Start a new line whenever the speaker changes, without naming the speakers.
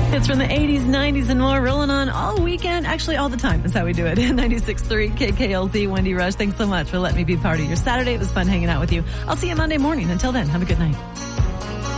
It's from the 80s, 90s, and more, rolling on all weekend. Actually, all the time is how we do it. 96.3 KKLZ, Wendy Rush. Thanks so much for letting me be part of your Saturday. It was fun hanging out with you. I'll see you Monday morning. Until then, have a good night.